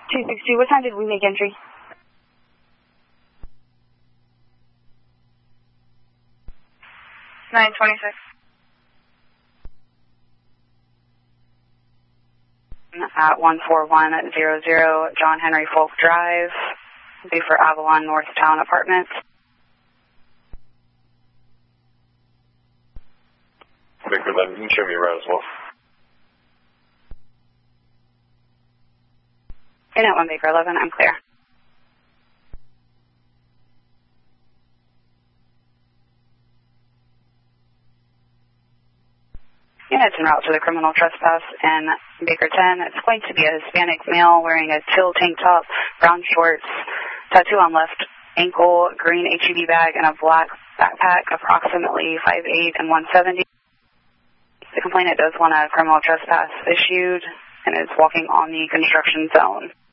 262, what time did we make entry? 9:26. At 14100 John Henry Folk Drive, be for Avalon Northtown Apartments. Baker 11, you can show me around as well. Unit 1 Baker 11, I'm clear. Units en route to the criminal trespass in Baker 10. It's going to be a Hispanic male wearing a teal tank top, brown shorts, tattoo on left ankle, green HEB bag, and a black backpack, approximately 5'8" and 170. The complainant does want a criminal trespass issued and is walking on the construction zone.